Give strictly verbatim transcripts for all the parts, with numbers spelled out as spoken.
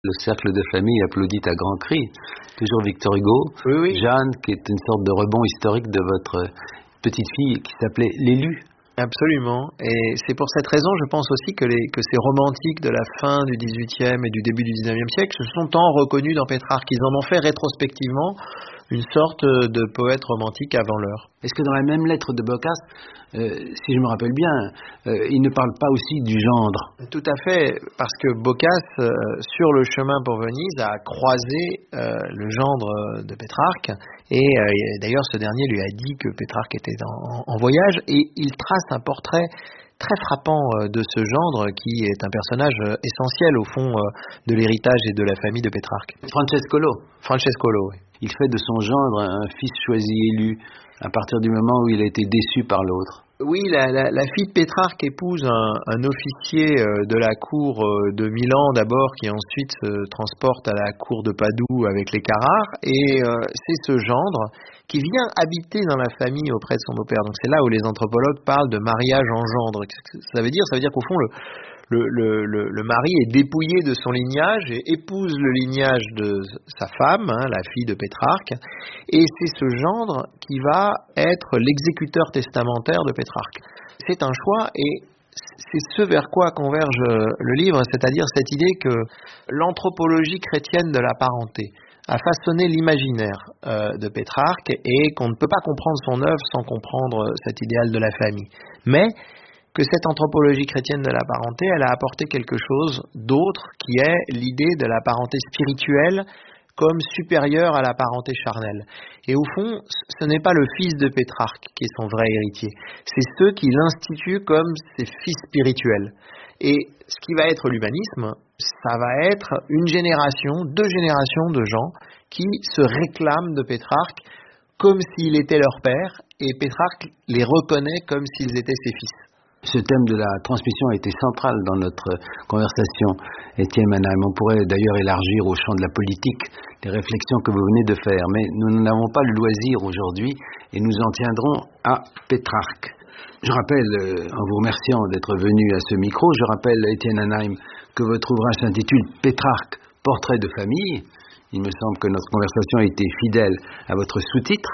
Le cercle de famille applaudit à grands cris. Toujours Victor Hugo. Oui, oui. Jeanne, qui est une sorte de rebond historique de votre petite fille qui s'appelait L'élu. Absolument. Et c'est pour cette raison, je pense aussi que, les, que ces romantiques de la fin du dix-huitième et du début du dix-neuvième siècle se sont tant reconnus dans Pétrarque qu'ils en ont fait rétrospectivement une sorte de poète romantique avant l'heure. Est-ce que dans la même lettre de Boccace, euh, si je me rappelle bien, euh, il ne parle pas aussi du gendre? Tout à fait, parce que Boccace, euh, sur le chemin pour Venise, a croisé euh, le gendre de Pétrarque, et euh, d'ailleurs ce dernier lui a dit que Pétrarque était en, en voyage, et il trace un portrait très frappant de ce gendre qui est un personnage essentiel au fond de l'héritage et de la famille de Pétrarque. Francescolo. Francescolo, oui. Il fait de son gendre un fils choisi élu à partir du moment où il a été déçu par l'autre. Oui, la, la, la fille de Pétrarque épouse un, un officier de la cour de Milan d'abord, qui ensuite se transporte à la cour de Padoue avec les Carrare, et euh, c'est ce gendre qui vient habiter dans la famille auprès de son beau-père. Donc c'est là où les anthropologues parlent de mariage en gendre. Ça veut dire, ça veut dire qu'au fond, le, le, le, le, le mari est dépouillé de son lignage et épouse le lignage de sa femme, hein, la fille de Pétrarque, et c'est ce gendre qui va être l'exécuteur testamentaire de Pétrarque. C'est un choix, et c'est ce vers quoi converge le livre, c'est-à-dire cette idée que l'anthropologie chrétienne de la parenté a façonné l'imaginaire euh, de Pétrarque, et qu'on ne peut pas comprendre son œuvre sans comprendre cet idéal de la famille. Mais que cette anthropologie chrétienne de la parenté, elle a apporté quelque chose d'autre, qui est l'idée de la parenté spirituelle comme supérieure à la parenté charnelle. Et au fond, ce n'est pas le fils de Pétrarque qui est son vrai héritier, c'est ceux qui l'instituent comme ses fils spirituels. Et ce qui va être l'humanisme, ça va être une génération, deux générations de gens qui se réclament de Pétrarque comme s'il était leur père, et Pétrarque les reconnaît comme s'ils étaient ses fils. Ce thème de la transmission a été central dans notre conversation, Étienne Mannheim. On pourrait d'ailleurs élargir au champ de la politique les réflexions que vous venez de faire, mais nous n'avons pas le loisir aujourd'hui et nous en tiendrons à Pétrarque. Je rappelle, euh, en vous remerciant d'être venu à ce micro, je rappelle, Étienne Mannheim, que votre ouvrage s'intitule Pétrarque, portrait de famille. Il me semble que notre conversation a été fidèle à votre sous-titre.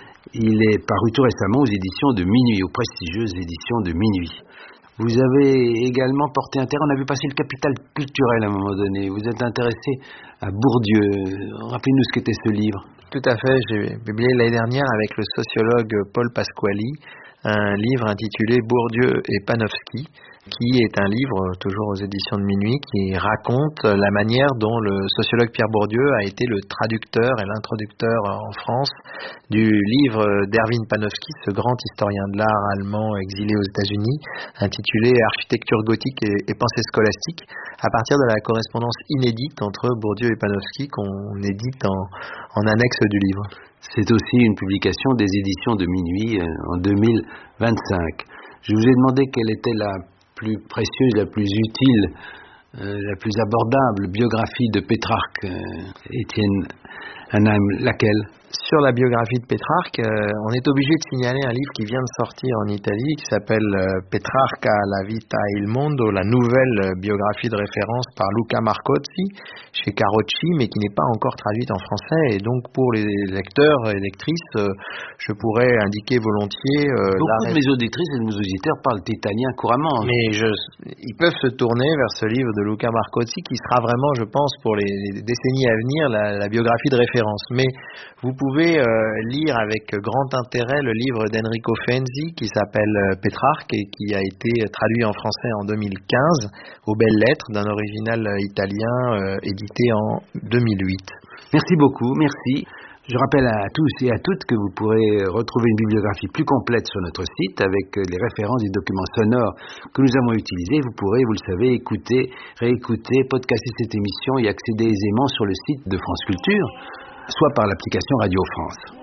Il est paru tout récemment aux éditions de Minuit, aux prestigieuses éditions de Minuit. Vous avez également porté intérêt, on a vu passer le capital culturel à un moment donné. Vous êtes intéressé à Bourdieu. Rappelez-nous ce qu'était ce livre. Tout à fait, j'ai publié l'année dernière avec le sociologue Paul Pasquali un livre intitulé Bourdieu et Panofsky, qui est un livre, toujours aux éditions de Minuit, qui raconte la manière dont le sociologue Pierre Bourdieu a été le traducteur et l'introducteur en France du livre d'Erwin Panofsky, ce grand historien de l'art allemand exilé aux États-Unis, intitulé Architecture gothique et, et pensée scolastique, à partir de la correspondance inédite entre Bourdieu et Panofsky qu'on édite en, en annexe du livre. C'est aussi une publication des éditions de Minuit euh, en deux mille vingt-cinq. Je vous ai demandé quelle était la plus précieuse, la plus utile, euh, la plus abordable biographie de Pétrarque. Euh, Étienne Mannheim, laquelle? Sur la biographie de Pétrarque, euh, on est obligé de signaler un livre qui vient de sortir en Italie, qui s'appelle euh, Petrarca, la vita e il mondo, la nouvelle biographie de référence par Luca Marcozzi, chez Carocci, mais qui n'est pas encore traduite en français. Et donc pour les lecteurs et lectrices, euh, je pourrais indiquer volontiers... Euh, Beaucoup de mes auditrices et de mes auditeurs parlent italien couramment. Mais je, ils peuvent se tourner vers ce livre de Luca Marcozzi, qui sera vraiment, je pense, pour les, les décennies à venir, la, la biographie de référence. Mais vous pouvez euh, lire avec grand intérêt le livre d'Enrico Fenzi qui s'appelle euh, Pétrarque et qui a été traduit en français en deux mille quinze aux belles lettres d'un original italien euh, édité en deux mille huit. Merci beaucoup, merci. Je rappelle à tous et à toutes que vous pourrez retrouver une bibliographie plus complète sur notre site avec les références des documents sonores que nous avons utilisés. Vous pourrez, vous le savez, écouter, réécouter, podcaster cette émission et accéder aisément sur le site de France Culture, soit par l'application Radio France.